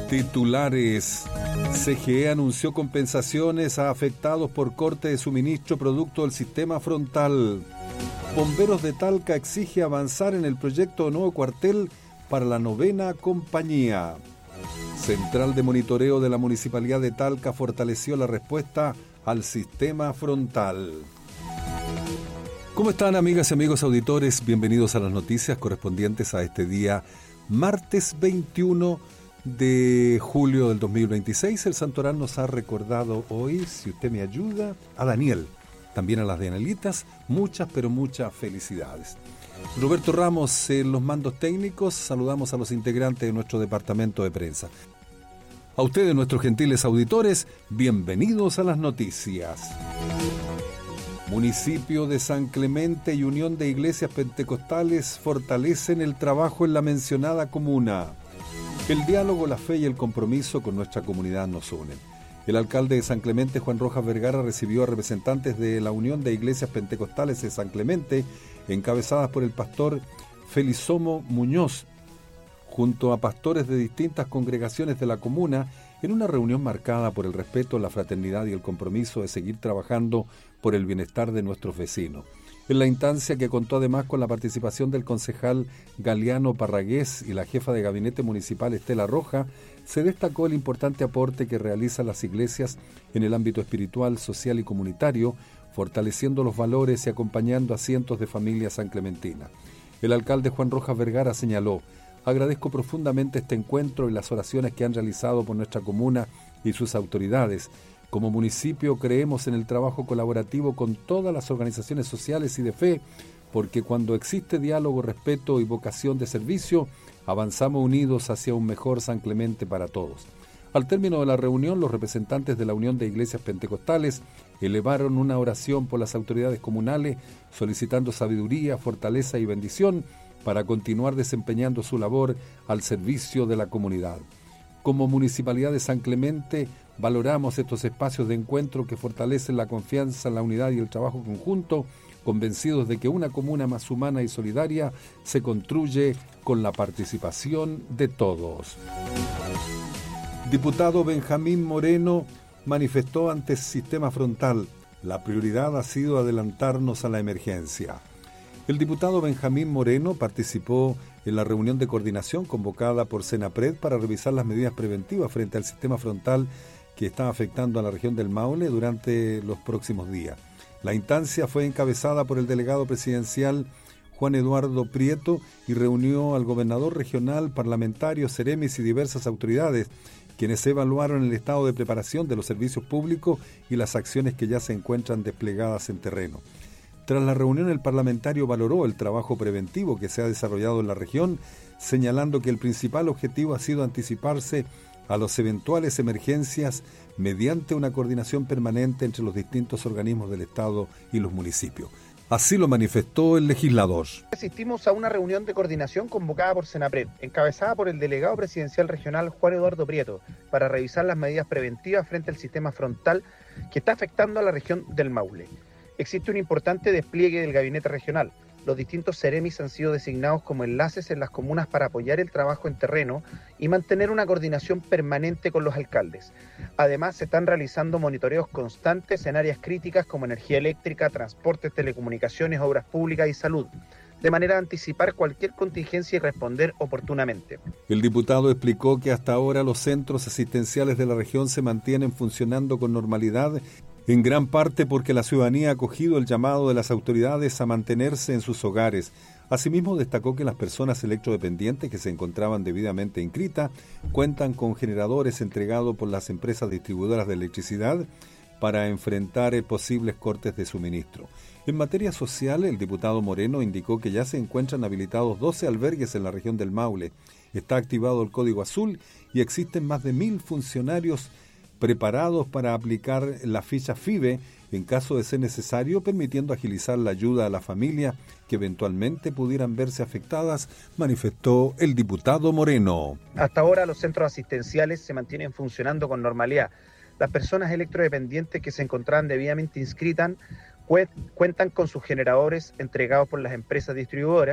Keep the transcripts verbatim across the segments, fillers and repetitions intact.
Titulares. C G E anunció compensaciones a afectados por corte de suministro producto del sistema frontal. Bomberos de Talca exige avanzar en el proyecto de nuevo cuartel para la novena compañía. Central de Monitoreo de la Municipalidad de Talca fortaleció la respuesta al sistema frontal. ¿Cómo están, amigas y amigos auditores? Bienvenidos a las noticias correspondientes a este día, martes veintiuno de julio del dos mil veintiséis. El Santoral nos ha recordado hoy, si usted me ayuda, a Daniel, también a las Danielitas, muchas pero muchas felicidades. Roberto Ramos en los mandos técnicos. Saludamos a los integrantes de nuestro departamento de prensa. A ustedes, nuestros gentiles auditores, bienvenidos a las noticias. Municipio de San Clemente y Unión de Iglesias Pentecostales fortalecen el trabajo en la mencionada comuna. El diálogo, la fe y el compromiso con nuestra comunidad nos unen. El alcalde de San Clemente, Juan Rojas Vergara, recibió a representantes de la Unión de Iglesias Pentecostales de San Clemente, encabezadas por el pastor Felisomo Muñoz, junto a pastores de distintas congregaciones de la comuna, en una reunión marcada por el respeto, la fraternidad y el compromiso de seguir trabajando por el bienestar de nuestros vecinos. En la instancia, que contó además con la participación del concejal Galeano Parragués y la jefa de gabinete municipal Estela Roja, se destacó el importante aporte que realizan las iglesias en el ámbito espiritual, social y comunitario, fortaleciendo los valores y acompañando a cientos de familias sanclementinas. El alcalde Juan Rojas Vergara señaló: agradezco profundamente este encuentro y las oraciones que han realizado por nuestra comuna y sus autoridades. Como municipio creemos en el trabajo colaborativo con todas las organizaciones sociales y de fe, porque cuando existe diálogo, respeto y vocación de servicio, avanzamos unidos hacia un mejor San Clemente para todos. Al término de la reunión, los representantes de la Unión de Iglesias Pentecostales elevaron una oración por las autoridades comunales, solicitando sabiduría, fortaleza y bendición para continuar desempeñando su labor al servicio de la comunidad. Como Municipalidad de San Clemente, valoramos estos espacios de encuentro que fortalecen la confianza, la unidad y el trabajo conjunto, convencidos de que una comuna más humana y solidaria se construye con la participación de todos. Diputado Benjamín Moreno manifestó ante el sistema frontal: la prioridad ha sido adelantarnos a la emergencia. El diputado Benjamín Moreno participó en la reunión de coordinación convocada por Senapred para revisar las medidas preventivas frente al sistema frontal que está afectando a la región del Maule durante los próximos días. La instancia fue encabezada por el delegado presidencial Juan Eduardo Prieto y reunió al gobernador regional, parlamentarios, seremis y diversas autoridades, quienes evaluaron el estado de preparación de los servicios públicos y las acciones que ya se encuentran desplegadas en terreno. Tras la reunión, el parlamentario valoró el trabajo preventivo que se ha desarrollado en la región, señalando que el principal objetivo ha sido anticiparse a las eventuales emergencias mediante una coordinación permanente entre los distintos organismos del Estado y los municipios. Así lo manifestó el legislador. Asistimos a una reunión de coordinación convocada por Senapred, encabezada por el delegado presidencial regional Juan Eduardo Prieto, para revisar las medidas preventivas frente al sistema frontal que está afectando a la región del Maule. Existe un importante despliegue del gabinete regional. Los distintos seremis han sido designados como enlaces en las comunas para apoyar el trabajo en terreno y mantener una coordinación permanente con los alcaldes. Además, se están realizando monitoreos constantes en áreas críticas como energía eléctrica, transportes, telecomunicaciones, obras públicas y salud, de manera a anticipar cualquier contingencia y responder oportunamente. El diputado explicó que hasta ahora los centros asistenciales de la región se mantienen funcionando con normalidad, en gran parte porque la ciudadanía ha acogido el llamado de las autoridades a mantenerse en sus hogares. Asimismo, destacó que las personas electrodependientes que se encontraban debidamente inscritas cuentan con generadores entregados por las empresas distribuidoras de electricidad para enfrentar posibles cortes de suministro. En materia social, el diputado Moreno indicó que ya se encuentran habilitados doce albergues en la región del Maule. Está activado el Código Azul y existen más de mil funcionarios preparados para aplicar la ficha FIBE en caso de ser necesario, permitiendo agilizar la ayuda a la familia que eventualmente pudieran verse afectadas, manifestó el diputado Moreno. Hasta ahora los centros asistenciales se mantienen funcionando con normalidad. Las personas electrodependientes que se encontraban debidamente inscritas cuentan con sus generadores entregados por las empresas distribuidoras,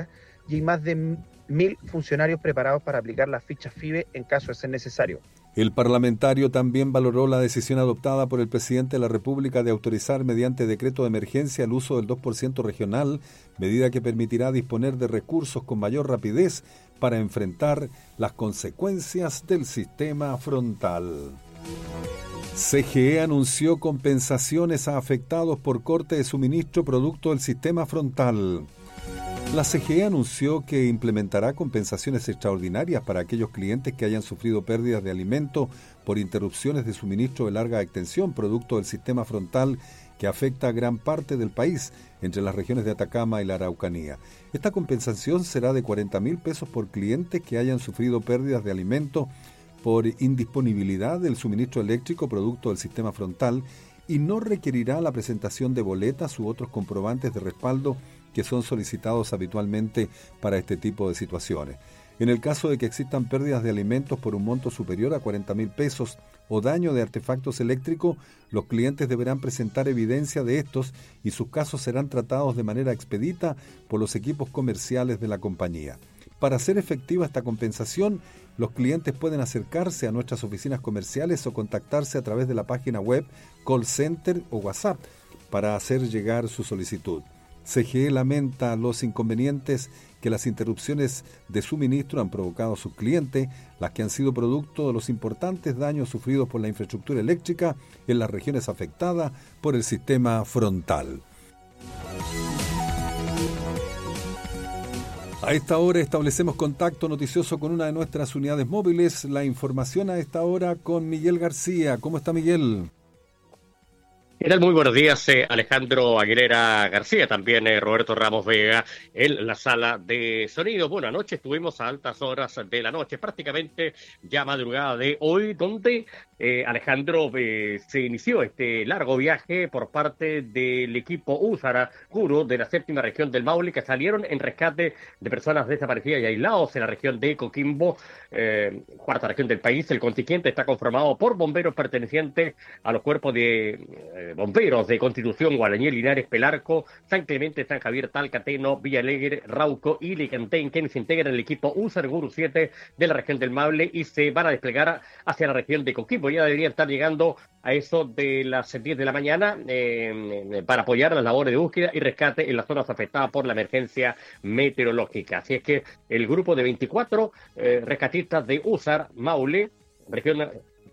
y hay más de mil funcionarios preparados para aplicar las fichas FIBE en caso de ser necesario. El parlamentario también valoró la decisión adoptada por el presidente de la República de autorizar mediante decreto de emergencia el uso del dos por ciento regional, medida que permitirá disponer de recursos con mayor rapidez para enfrentar las consecuencias del sistema frontal. C G E anunció compensaciones a afectados por corte de suministro producto del sistema frontal. La C G E anunció que implementará compensaciones extraordinarias para aquellos clientes que hayan sufrido pérdidas de alimento por interrupciones de suministro de larga extensión, producto del sistema frontal que afecta a gran parte del país, entre las regiones de Atacama y la Araucanía. Esta compensación será de cuarenta mil pesos por cliente que hayan sufrido pérdidas de alimento por indisponibilidad del suministro eléctrico producto del sistema frontal y no requerirá la presentación de boletas u otros comprobantes de respaldo que son solicitados habitualmente para este tipo de situaciones. En el caso de que existan pérdidas de alimentos por un monto superior a cuarenta mil pesos o daño de artefactos eléctricos, los clientes deberán presentar evidencia de estos y sus casos serán tratados de manera expedita por los equipos comerciales de la compañía. Para hacer efectiva esta compensación, los clientes pueden acercarse a nuestras oficinas comerciales o contactarse a través de la página web, call center o WhatsApp para hacer llegar su solicitud. C G E lamenta los inconvenientes que las interrupciones de suministro han provocado a sus clientes, las que han sido producto de los importantes daños sufridos por la infraestructura eléctrica en las regiones afectadas por el sistema frontal. A esta hora establecemos contacto noticioso con una de nuestras unidades móviles. La información a esta hora con Miguel García. ¿Cómo está, Miguel? ¿Qué tal? Muy buenos días, eh, Alejandro Aguilera García, también eh, Roberto Ramos Vega en la sala de sonido. Bueno, anoche estuvimos a altas horas de la noche, prácticamente ya madrugada de hoy, donde eh, Alejandro eh, se inició este largo viaje por parte del equipo Húsara Curo de la séptima región del Maule, que salieron en rescate de personas desaparecidas y aislados en la región de Coquimbo, eh, cuarta región del país. El contingente está conformado por bomberos pertenecientes a los cuerpos de eh, bomberos de Constitución, Gualañé, Linares, Pelarco, San Clemente, San Javier, Talca, Teno, Villa Alegre, Rauco y Licantén, quienes se integran el equipo Húsar Guru siete de la región del Maule y se van a desplegar hacia la región de Coquimbo. Ya deberían estar llegando a eso de las diez de la mañana eh, para apoyar las labores de búsqueda y rescate en las zonas afectadas por la emergencia meteorológica. Así es que el grupo de veinticuatro eh, rescatistas de Húsar Maule, región,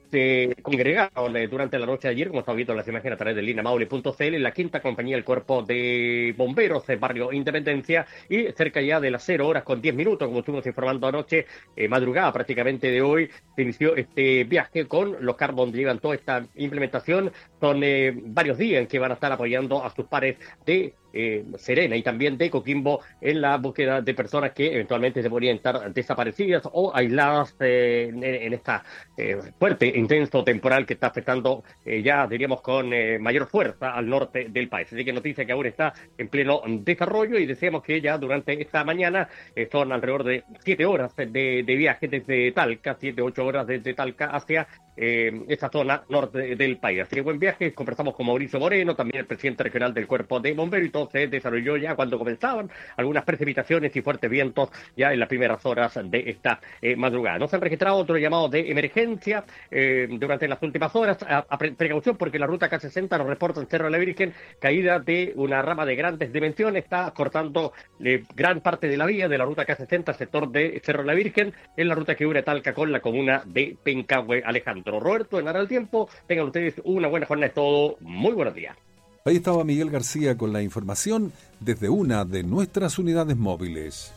se congregaron eh, durante la noche de ayer, como está viendo en las imágenes a través de línea maule punto c l, en la quinta compañía del cuerpo de bomberos del barrio Independencia, y cerca ya de las cero horas con diez minutos, como estuvimos informando anoche, eh, madrugada prácticamente de hoy, se inició este viaje con los carros donde llevan toda esta implementación. Son eh, varios días en que van a estar apoyando a sus pares de Eh, Serena y también de Coquimbo en la búsqueda de personas que eventualmente se podrían estar desaparecidas o aisladas eh, en, en esta eh, fuerte, intenso temporal que está afectando eh, ya, diríamos, con eh, mayor fuerza al norte del país. Así que noticia que aún está en pleno desarrollo y deseamos que ya durante esta mañana eh, son alrededor de siete horas de, de viaje desde Talca, siete, ocho horas desde Talca hacia eh, esta zona norte del país. Así que buen viaje. Conversamos con Mauricio Moreno, también el presidente regional del Cuerpo de Bomberos, y todo se desarrolló ya cuando comenzaban algunas precipitaciones y fuertes vientos ya en las primeras horas de esta eh, madrugada. No se han registrado otros llamados de emergencia eh, durante las últimas horas. A, a pre precaución porque la ruta K sesenta nos reporta en Cerro de la Virgen caída de una rama de grandes dimensiones. Está cortando eh, gran parte de la vía de la ruta K sesenta, sector de Cerro de la Virgen, en la ruta que une Talca con la comuna de Pencahue. Alejandro, Roberto, en Hora del Tiempo, tengan ustedes una buena jornada. Es todo. Muy buenos días. Ahí estaba Miguel García con la información desde una de nuestras unidades móviles.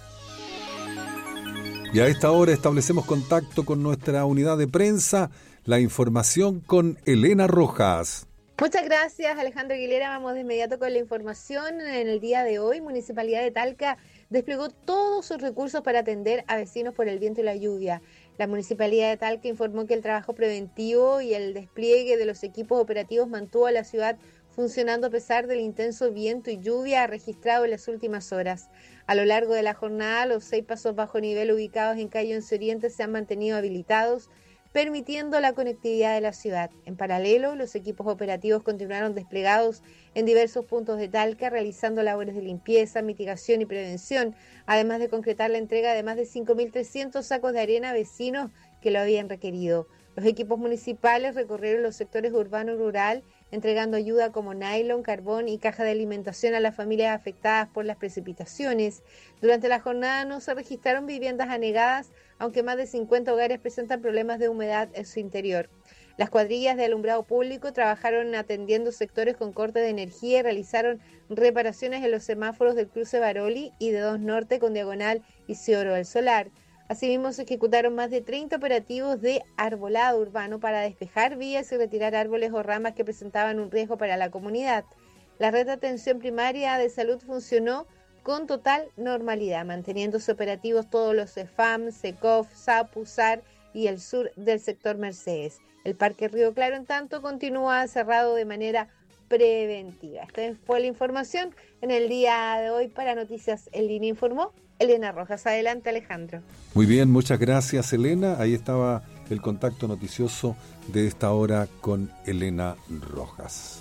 Y a esta hora establecemos contacto con nuestra unidad de prensa, la información con Elena Rojas. Muchas gracias, Alejandro Aguilera. Vamos de inmediato con la información. En el día de hoy, Municipalidad de Talca desplegó todos sus recursos para atender a vecinos por el viento y la lluvia. La Municipalidad de Talca informó que el trabajo preventivo y el despliegue de los equipos operativos mantuvo a la ciudad funcionando a pesar del intenso viento y lluvia registrado en las últimas horas. A lo largo de la jornada, los seis pasos bajo nivel ubicados en calle Once Oriente se han mantenido habilitados, permitiendo la conectividad de la ciudad. En paralelo, los equipos operativos continuaron desplegados en diversos puntos de Talca, realizando labores de limpieza, mitigación y prevención, además de concretar la entrega de más de cinco mil trescientos sacos de arena a vecinos que lo habían requerido. Los equipos municipales recorrieron los sectores urbano y rural, entregando ayuda como nylon, carbón y caja de alimentación a las familias afectadas por las precipitaciones. Durante la jornada no se registraron viviendas anegadas, aunque más de cincuenta hogares presentan problemas de humedad en su interior. Las cuadrillas de alumbrado público trabajaron atendiendo sectores con corte de energía y realizaron reparaciones en los semáforos del cruce Baroli y de dos Norte con diagonal Isidoro del Solar. Asimismo, se ejecutaron más de treinta operativos de arbolado urbano para despejar vías y retirar árboles o ramas que presentaban un riesgo para la comunidad. La red de atención primaria de salud funcionó con total normalidad, manteniéndose operativos todos los CEFAM, SECOF, SAPU, SAR y el sur del sector Mercedes. El Parque Río Claro, en tanto, continúa cerrado de manera preventiva. Esta fue la información en el día de hoy para Noticias en Línea, informó Elena Rojas. Adelante, Alejandro. Muy bien, muchas gracias, Elena. Ahí estaba el contacto noticioso de esta hora con Elena Rojas.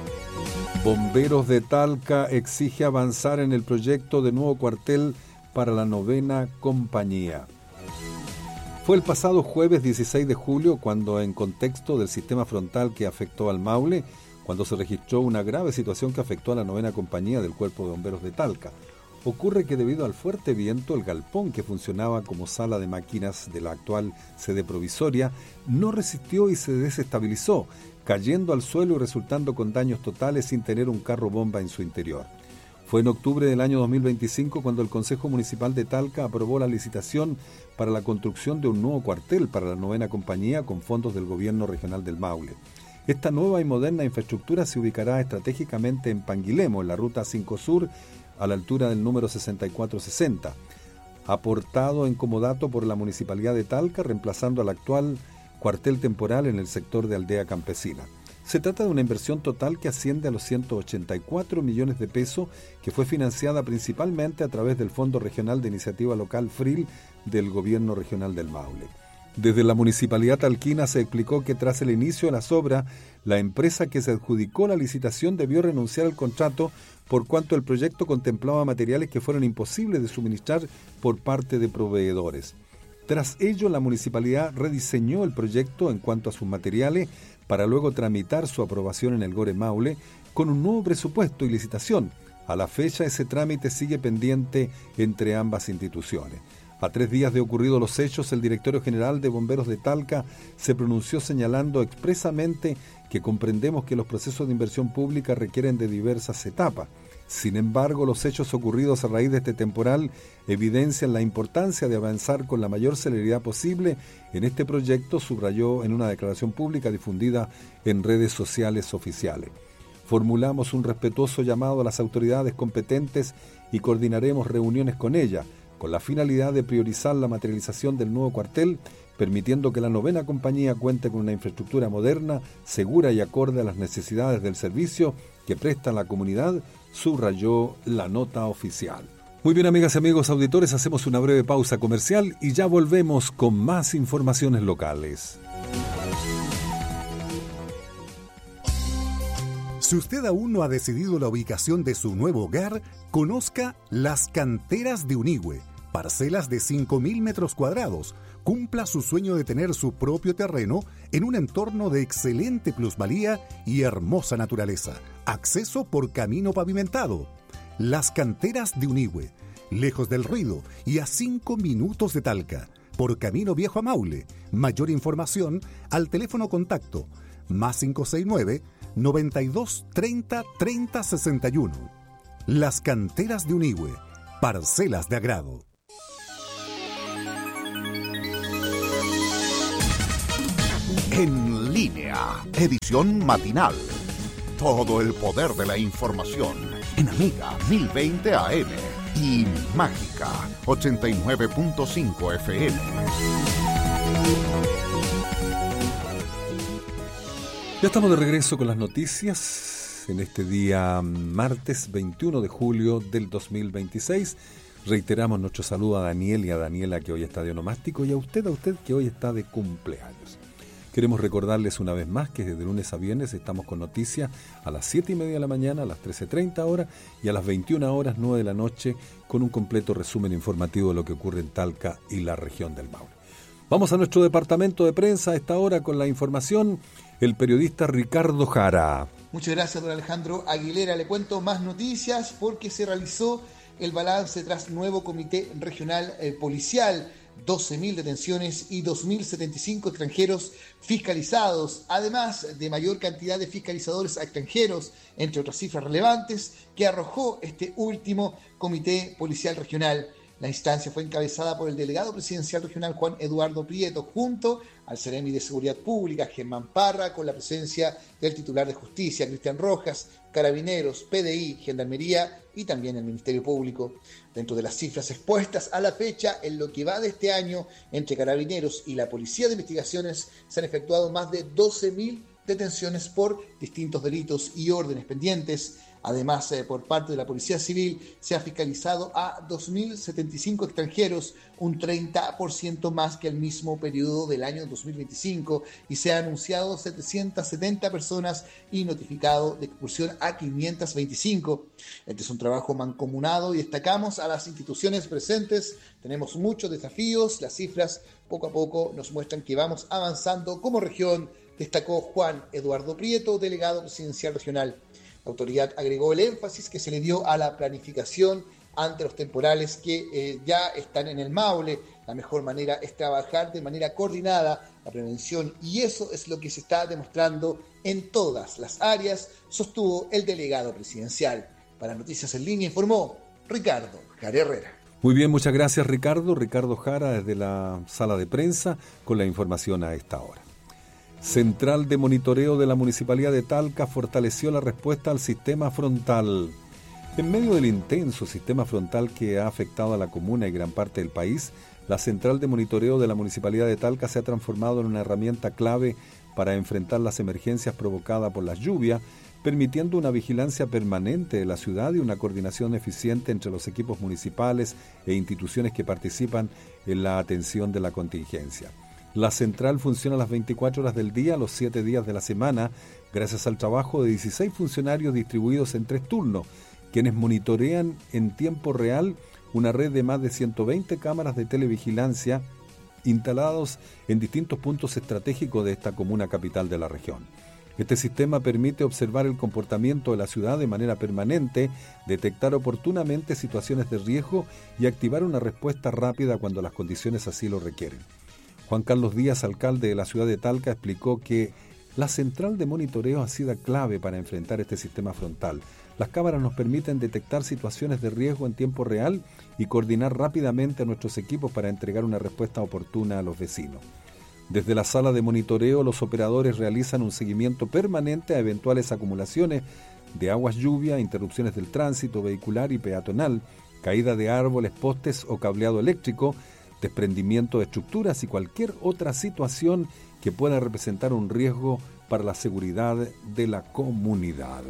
Bomberos de Talca exige avanzar en el proyecto de nuevo cuartel para la novena compañía. Fue el pasado jueves dieciséis de julio cuando, en contexto del sistema frontal que afectó al Maule, cuando se registró una grave situación que afectó a la novena compañía del Cuerpo de Bomberos de Talca. Ocurre que debido al fuerte viento, el galpón que funcionaba como sala de máquinas de la actual sede provisoria no resistió y se desestabilizó, cayendo al suelo y resultando con daños totales sin tener un carro bomba en su interior. Fue en octubre del año dos mil veinticinco cuando el Consejo Municipal de Talca aprobó la licitación para la construcción de un nuevo cuartel para la novena compañía con fondos del Gobierno Regional del Maule. Esta nueva y moderna infraestructura se ubicará estratégicamente en Panguilemo, en la Ruta cinco Sur, a la altura del número sesenta y cuatro sesenta, aportado en comodato por la Municipalidad de Talca, reemplazando al actual cuartel temporal en el sector de Aldea Campesina. Se trata de una inversión total que asciende a los ciento ochenta y cuatro millones de pesos, que fue financiada principalmente a través del Fondo Regional de Iniciativa Local F R I L del Gobierno Regional del Maule. Desde la Municipalidad talquina se explicó que tras el inicio de las obras, la empresa que se adjudicó la licitación debió renunciar al contrato por cuanto el proyecto contemplaba materiales que fueron imposibles de suministrar por parte de proveedores. Tras ello, la municipalidad rediseñó el proyecto en cuanto a sus materiales para luego tramitar su aprobación en el Gore Maule con un nuevo presupuesto y licitación. A la fecha, ese trámite sigue pendiente entre ambas instituciones. A tres días de ocurridos los hechos, el directorio general de Bomberos de Talca se pronunció señalando expresamente que comprendemos que los procesos de inversión pública requieren de diversas etapas. Sin embargo, los hechos ocurridos a raíz de este temporal evidencian la importancia de avanzar con la mayor celeridad posible en este proyecto, subrayó en una declaración pública difundida en redes sociales oficiales. Formulamos un respetuoso llamado a las autoridades competentes y coordinaremos reuniones con ellas, con la finalidad de priorizar la materialización del nuevo cuartel, permitiendo que la novena compañía cuente con una infraestructura moderna, segura y acorde a las necesidades del servicio que presta la comunidad, subrayó la nota oficial. Muy bien, amigas y amigos auditores, hacemos una breve pausa comercial y ya volvemos con más informaciones locales. Si usted aún no ha decidido la ubicación de su nuevo hogar, conozca Las Canteras de Unigüe, parcelas de cinco mil metros cuadrados. Cumpla su sueño de tener su propio terreno en un entorno de excelente plusvalía y hermosa naturaleza. Acceso por camino pavimentado. Las Canteras de Unigüe, lejos del ruido y a cinco minutos de Talca, por camino viejo a Maule. Mayor información al teléfono contacto más cinco seis nueve, noventa y dos, treinta, treinta, sesenta y uno. Las Canteras de Unigüe, parcelas de agrado. En línea, edición matinal. Todo el poder de la información en Amiga mil veinte A M y Mágica ochenta y nueve punto cinco F M. Ya estamos de regreso con las noticias en este día martes veintiuno de julio del dos mil veintiséis. Reiteramos nuestro saludo a Daniel y a Daniela, que hoy está de onomástico, y a usted, a usted que hoy está de cumpleaños. Queremos recordarles una vez más que desde lunes a viernes estamos con noticias a las siete y media de la mañana, a las trece treinta horas y a las veintiuna horas, nueve de la noche, con un completo resumen informativo de lo que ocurre en Talca y la región del Maule. Vamos a nuestro departamento de prensa a esta hora con la información, el periodista Ricardo Jara. Muchas gracias, don Alejandro Aguilera. Le cuento más noticias porque se realizó el balance tras nuevo comité regional eh, policial. doce mil detenciones y dos mil setenta y cinco extranjeros fiscalizados, además de mayor cantidad de fiscalizadores extranjeros, entre otras cifras relevantes, que arrojó este último comité policial regional. La instancia fue encabezada por el delegado presidencial regional Juan Eduardo Prieto, junto al Seremi de Seguridad Pública, Germán Parra, con la presencia del titular de Justicia, Cristian Rojas, Carabineros, P D I, Gendarmería y también el Ministerio Público. Dentro de las cifras expuestas a la fecha, en lo que va de este año, entre Carabineros y la Policía de Investigaciones, se han efectuado más de doce mil detenciones por distintos delitos y órdenes pendientes. Además, eh, por parte de la Policía Civil se ha fiscalizado a dos mil setenta y cinco extranjeros, un treinta por ciento más que el mismo periodo del año dos mil veinticinco, y se han anunciado setecientas setenta personas y notificado de expulsión a quinientas veinticinco. Este es un trabajo mancomunado y destacamos a las instituciones presentes. Tenemos muchos desafíos, las cifras poco a poco nos muestran que vamos avanzando como región, destacó Juan Eduardo Prieto, delegado presidencial regional. La autoridad agregó el énfasis que se le dio a la planificación ante los temporales que eh, ya están en el Maule. La mejor manera es trabajar de manera coordinada la prevención, y eso es lo que se está demostrando en todas las áreas, sostuvo el delegado presidencial. Para Noticias en Línea informó Ricardo Jara Herrera. Muy bien, muchas gracias Ricardo. Ricardo Jara desde la sala de prensa con la información a esta hora. Central de Monitoreo de la Municipalidad de Talca fortaleció la respuesta al sistema frontal. En medio del intenso sistema frontal que ha afectado a la comuna y gran parte del país, la Central de Monitoreo de la Municipalidad de Talca se ha transformado en una herramienta clave para enfrentar las emergencias provocadas por las lluvias, permitiendo una vigilancia permanente de la ciudad y una coordinación eficiente entre los equipos municipales e instituciones que participan en la atención de la contingencia. La central funciona las veinticuatro horas del día, los siete días de la semana, gracias al trabajo de dieciséis funcionarios distribuidos en tres turnos, quienes monitorean en tiempo real una red de más de ciento veinte cámaras de televigilancia instalados en distintos puntos estratégicos de esta comuna capital de la región. Este sistema permite observar el comportamiento de la ciudad de manera permanente, detectar oportunamente situaciones de riesgo y activar una respuesta rápida cuando las condiciones así lo requieren. Juan Carlos Díaz, alcalde de la ciudad de Talca, explicó que la central de monitoreo ha sido clave para enfrentar este sistema frontal. Las cámaras nos permiten detectar situaciones de riesgo en tiempo real y coordinar rápidamente a nuestros equipos para entregar una respuesta oportuna a los vecinos. Desde la sala de monitoreo, los operadores realizan un seguimiento permanente a eventuales acumulaciones de aguas lluvia, interrupciones del tránsito vehicular y peatonal, caída de árboles, postes o cableado eléctrico, desprendimiento de estructuras y cualquier otra situación que pueda representar un riesgo para la seguridad de la comunidad.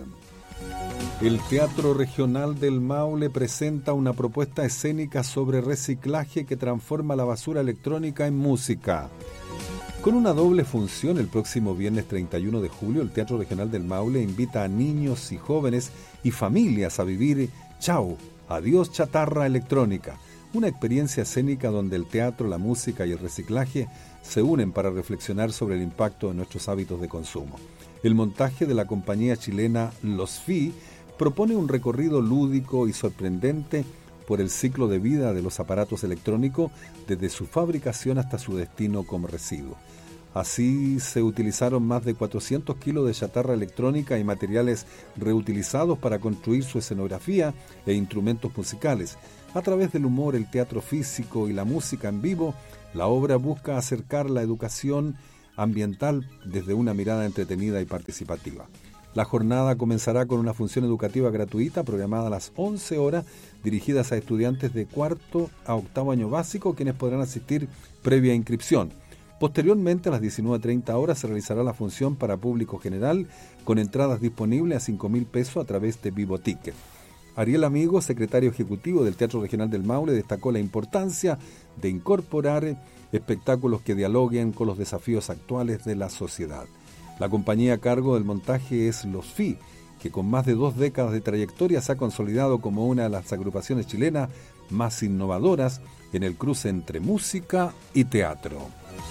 El Teatro Regional del Maule presenta una propuesta escénica sobre reciclaje que transforma la basura electrónica en música. Con una doble función, el próximo viernes treinta y uno de julio, el Teatro Regional del Maule invita a niños y jóvenes y familias a vivir Chau, Adiós Chatarra Electrónica, una experiencia escénica donde el teatro, la música y el reciclaje se unen para reflexionar sobre el impacto de nuestros hábitos de consumo. El montaje de la compañía chilena Los Fi propone un recorrido lúdico y sorprendente por el ciclo de vida de los aparatos electrónicos desde su fabricación hasta su destino como residuo. Así se utilizaron más de cuatrocientos kilos de chatarra electrónica y materiales reutilizados para construir su escenografía e instrumentos musicales. A través del humor, el teatro físico y la música en vivo, la obra busca acercar la educación ambiental desde una mirada entretenida y participativa. La jornada comenzará con una función educativa gratuita programada a las once horas, dirigidas a estudiantes de cuarto a octavo año básico, quienes podrán asistir previa inscripción. Posteriormente, a las diecinueve treinta horas, se realizará la función para público general, con entradas disponibles a cinco mil pesos a través de Vivo Ticket. Ariel Amigo, secretario ejecutivo del Teatro Regional del Maule, destacó la importancia de incorporar espectáculos que dialoguen con los desafíos actuales de la sociedad. La compañía a cargo del montaje es Los Fi, que con más de dos décadas de trayectoria se ha consolidado como una de las agrupaciones chilenas más innovadoras en el cruce entre música y teatro.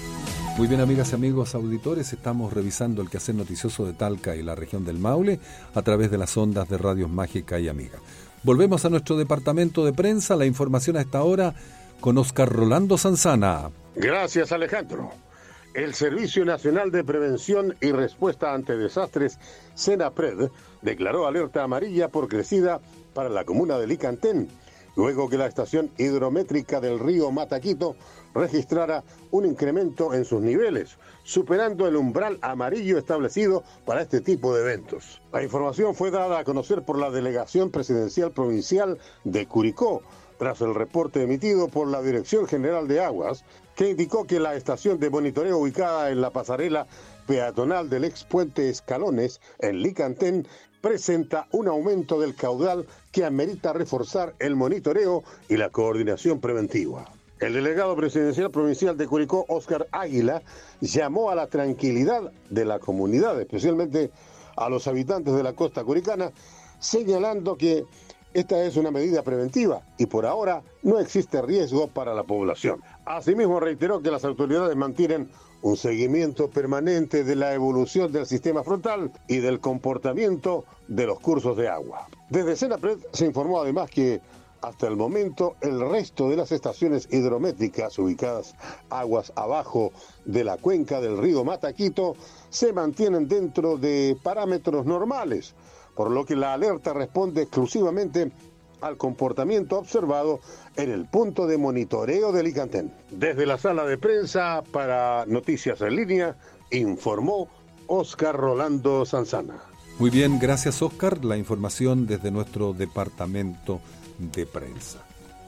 Muy bien, amigas y amigos auditores, estamos revisando el quehacer noticioso de Talca y la región del Maule a través de las ondas de Radios Mágica y Amiga. Volvemos a nuestro departamento de prensa, la información a esta hora con Oscar Rolando Sanzana. Gracias, Alejandro. El Servicio Nacional de Prevención y Respuesta ante Desastres, SENAPRED, declaró alerta amarilla por crecida para la comuna de Licantén, luego que la estación hidrométrica del río Mataquito registrara un incremento en sus niveles, superando el umbral amarillo establecido para este tipo de eventos. La información fue dada a conocer por la Delegación Presidencial Provincial de Curicó, tras el reporte emitido por la Dirección General de Aguas, que indicó que la estación de monitoreo ubicada en la pasarela peatonal del ex puente Escalones, en Licantén, presenta un aumento del caudal que amerita reforzar el monitoreo y la coordinación preventiva. El delegado presidencial provincial de Curicó, Óscar Águila, llamó a la tranquilidad de la comunidad, especialmente a los habitantes de la costa curicana, señalando que esta es una medida preventiva y por ahora no existe riesgo para la población. Asimismo, reiteró que las autoridades mantienen un seguimiento permanente de la evolución del sistema frontal y del comportamiento de los cursos de agua. Desde SENAPRED se informó además que hasta el momento el resto de las estaciones hidrométricas ubicadas aguas abajo de la cuenca del río Mataquito se mantienen dentro de parámetros normales, por lo que la alerta responde exclusivamente al comportamiento observado en el punto de monitoreo de Licantén. Desde la sala de prensa para Noticias en Línea, informó Óscar Rolando Sanzana. Muy bien, gracias Óscar. La información desde nuestro departamento de prensa.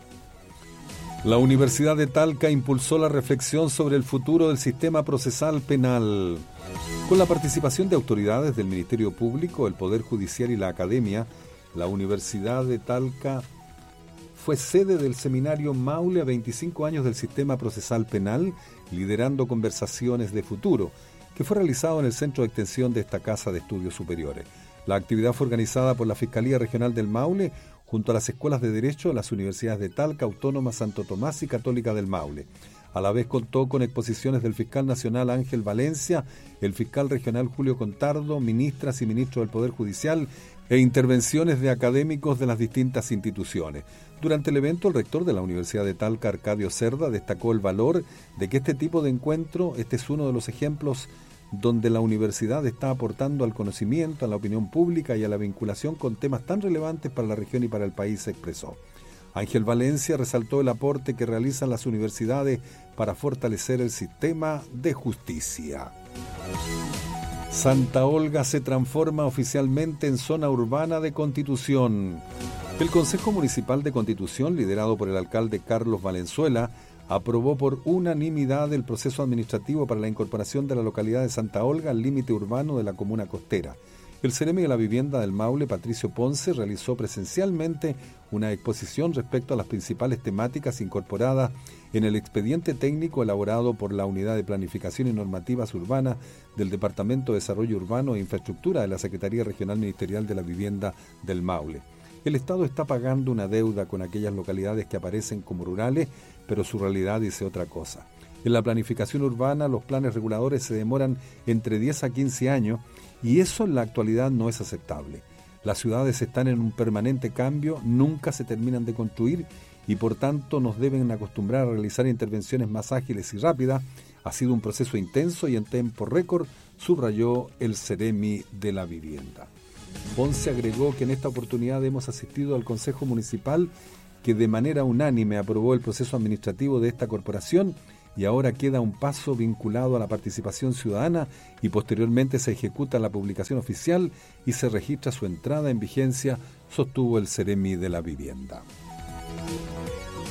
La Universidad de Talca impulsó la reflexión sobre el futuro del sistema procesal penal. Con la participación de autoridades del Ministerio Público, el Poder Judicial y la Academia, la Universidad de Talca fue sede del seminario Maule a veinticinco años del sistema procesal penal, liderando conversaciones de futuro, que fue realizado en el Centro de Extensión de esta Casa de Estudios Superiores. La actividad fue organizada por la Fiscalía Regional del Maule, junto a las escuelas de Derecho de las universidades de Talca, Autónoma, Santo Tomás y Católica del Maule. A la vez contó con exposiciones del fiscal nacional Ángel Valencia, el fiscal regional Julio Contardo, ministras y ministros del Poder Judicial e intervenciones de académicos de las distintas instituciones. Durante el evento, el rector de la Universidad de Talca, Arcadio Cerda, destacó el valor de que este tipo de encuentro, este es uno de los ejemplos donde la universidad está aportando al conocimiento, a la opinión pública y a la vinculación con temas tan relevantes para la región y para el país, se expresó. Ángel Valencia resaltó el aporte que realizan las universidades para fortalecer el sistema de justicia. Santa Olga se transforma oficialmente en zona urbana de Constitución. El Consejo Municipal de Constitución, liderado por el alcalde Carlos Valenzuela, aprobó por unanimidad el proceso administrativo para la incorporación de la localidad de Santa Olga al límite urbano de la comuna costera. El Ceremi de la Vivienda del Maule, Patricio Ponce, realizó presencialmente una exposición respecto a las principales temáticas incorporadas en el expediente técnico elaborado por la Unidad de Planificación y Normativas Urbanas del Departamento de Desarrollo Urbano e Infraestructura de la Secretaría Regional Ministerial de la Vivienda del Maule. El Estado está pagando una deuda con aquellas localidades que aparecen como rurales, pero su realidad dice otra cosa. En la planificación urbana, los planes reguladores se demoran entre diez a quince años y eso en la actualidad no es aceptable. Las ciudades están en un permanente cambio, nunca se terminan de construir y por tanto nos deben acostumbrar a realizar intervenciones más ágiles y rápidas. Ha sido un proceso intenso y en tiempo récord, subrayó el Ceremi de la Vivienda. Ponce agregó que en esta oportunidad hemos asistido al Consejo Municipal que de manera unánime aprobó el proceso administrativo de esta corporación y ahora queda un paso vinculado a la participación ciudadana y posteriormente se ejecuta la publicación oficial y se registra su entrada en vigencia, sostuvo el Ceremi de la Vivienda.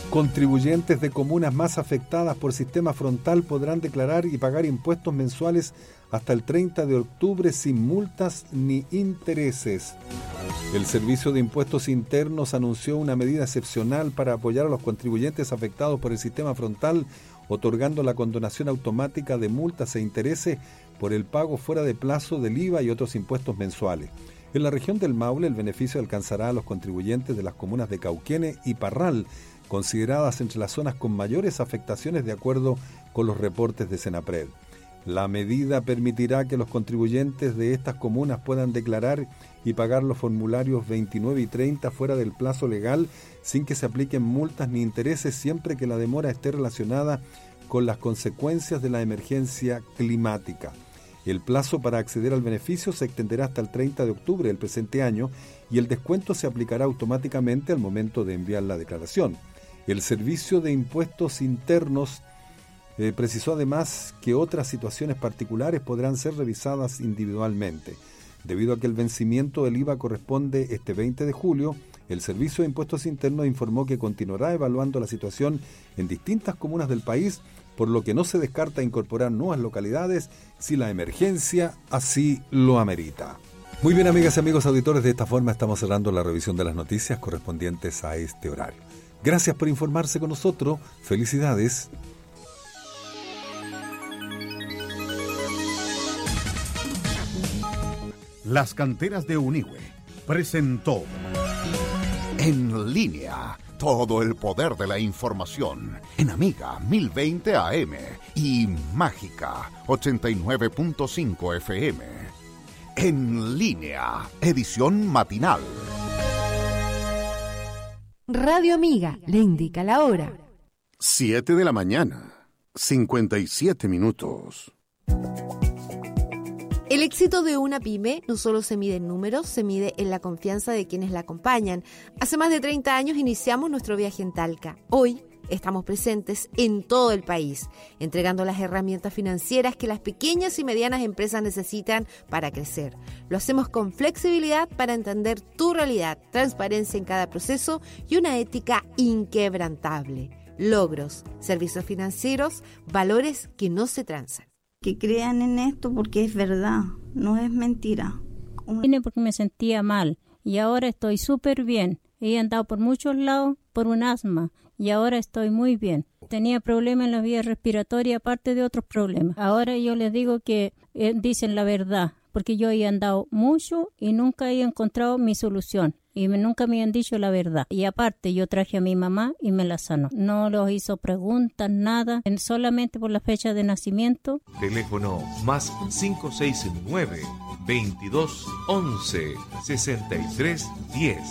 Contribuyentes de comunas más afectadas por sistema frontal podrán declarar y pagar impuestos mensuales hasta el treinta de octubre sin multas ni intereses. El Servicio de Impuestos Internos anunció una medida excepcional para apoyar a los contribuyentes afectados por el sistema frontal, otorgando la condonación automática de multas e intereses por el pago fuera de plazo del I V A y otros impuestos mensuales. En la región del Maule, el beneficio alcanzará a los contribuyentes de las comunas de Cauquenes y Parral, consideradas entre las zonas con mayores afectaciones de acuerdo con los reportes de Senapred. La medida permitirá que los contribuyentes de estas comunas puedan declarar y pagar los formularios veintinueve y treinta fuera del plazo legal sin que se apliquen multas ni intereses, siempre que la demora esté relacionada con las consecuencias de la emergencia climática. El plazo para acceder al beneficio se extenderá hasta el treinta de octubre del presente año y el descuento se aplicará automáticamente al momento de enviar la declaración. El Servicio de Impuestos Internos eh, precisó además que otras situaciones particulares podrán ser revisadas individualmente. Debido a que el vencimiento del I V A corresponde este veinte de julio, el Servicio de Impuestos Internos informó que continuará evaluando la situación en distintas comunas del país, por lo que no se descarta incorporar nuevas localidades si la emergencia así lo amerita. Muy bien, amigas y amigos auditores, de esta forma estamos cerrando la revisión de las noticias correspondientes a este horario. Gracias por informarse con nosotros. Felicidades. Las Canteras de Unigüe presentó En Línea, todo el poder de la información en Amiga mil veinte A M y Mágica ochenta y nueve punto cinco F M. En Línea, edición matinal. Radio Amiga le indica la hora. Siete de la mañana, cincuenta y siete minutos. El éxito de una pyme no solo se mide en números, se mide en la confianza de quienes la acompañan. Hace más de treinta años iniciamos nuestro viaje en Talca. Hoy estamos presentes en todo el país, entregando las herramientas financieras que las pequeñas y medianas empresas necesitan para crecer. Lo hacemos con flexibilidad para entender tu realidad, transparencia en cada proceso y una ética inquebrantable. Logros, servicios financieros, valores que no se transan. Que crean en esto porque es verdad, no es mentira. Vine porque me sentía mal y ahora estoy súper bien. He andado por muchos lados por un asma y ahora estoy muy bien. Tenía problemas en la vía respiratoria aparte de otros problemas. Ahora yo les digo que eh, dicen la verdad, porque yo he andado mucho y nunca he encontrado mi solución. Y me, nunca me han dicho la verdad. Y aparte yo traje a mi mamá y me la sanó. No los hizo preguntas, nada, solamente por la fecha de nacimiento. Teléfono más cinco seis nueve, veintidós, once, sesenta y tres, diez.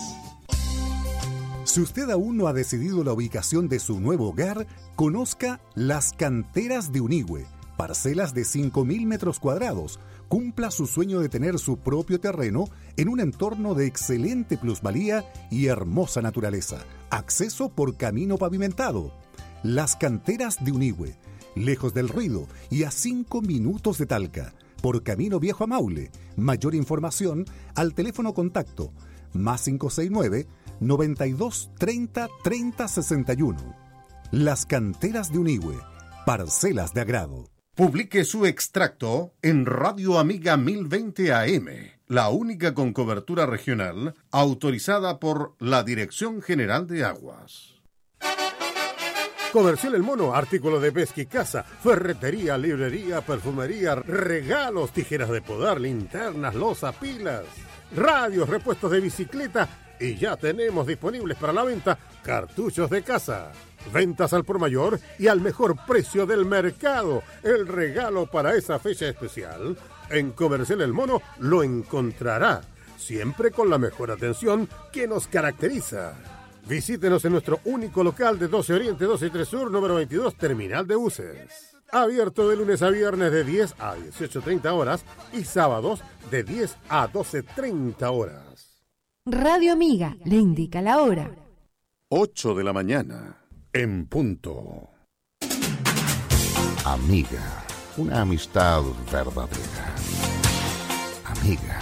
Si usted aún no ha decidido la ubicación de su nuevo hogar, conozca Las Canteras de Unigüe. Parcelas de cinco mil metros cuadrados. Cumpla su sueño de tener su propio terreno en un entorno de excelente plusvalía y hermosa naturaleza. Acceso por camino pavimentado. Las Canteras de Unigüe, lejos del ruido y a cinco minutos de Talca, por camino viejo a Maule. Mayor información al teléfono contacto más cinco seis nueve, noventa y dos, treinta, treinta, sesenta y uno. Las Canteras de Unigüe, parcelas de agrado. Publique su extracto en Radio Amiga mil veinte A M, la única con cobertura regional autorizada por la Dirección General de Aguas. Comercial El Mono, artículos de pesca y caza, ferretería, librería, perfumería, regalos, tijeras de podar, linternas, loza, pilas, radios, repuestos de bicicleta y ya tenemos disponibles para la venta cartuchos de caza. Ventas al por mayor y al mejor precio del mercado. El regalo para esa fecha especial. En Comercial El Mono lo encontrará, siempre con la mejor atención que nos caracteriza. Visítenos en nuestro único local de doce Oriente, doce y tres Sur, número veintidós, Terminal de Buses. Abierto de lunes a viernes de diez a dieciocho treinta horas y sábados de diez a doce treinta horas. Radio Amiga le indica la hora. ocho de la mañana. En punto. Amiga, una amistad verdadera. Amiga.